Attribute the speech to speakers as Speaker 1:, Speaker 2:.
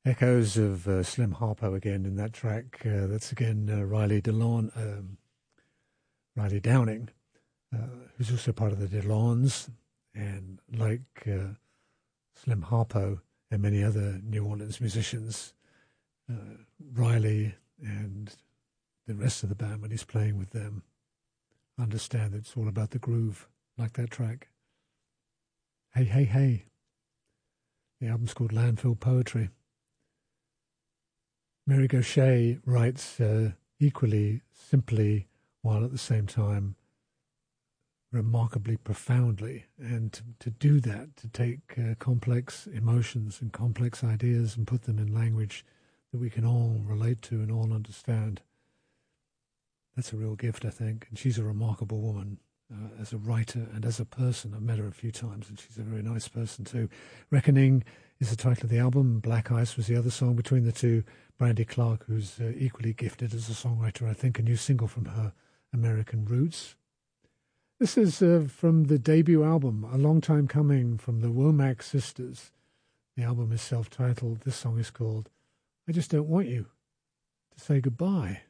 Speaker 1: Echoes of Slim Harpo again in that track. That's again Riley Downing, who's also part of the DeLons, and like Slim Harpo and many other New Orleans musicians, Riley and the rest of the band, when he's playing with them, understand that it's all about the groove, like that track. Hey, hey, hey. The album's called Landfill Poetry. Mary Gauthier writes equally simply, while at the same time remarkably profoundly. And to do that, to take complex emotions and complex ideas and put them in language that we can all relate to and all understand, that's a real gift, I think. And she's a remarkable woman as a writer and as a person. I've met her a few times, and she's a very nice person too. Reckoning is the title of the album. Black Ice was the other song between the two. Brandy Clark, who's equally gifted as a songwriter, I think, a new single from her, American Roots. This is from the debut album, a long time coming, from the Womack Sisters. The album is self-titled. This song is called I Just Don't Want You to Say Goodbye.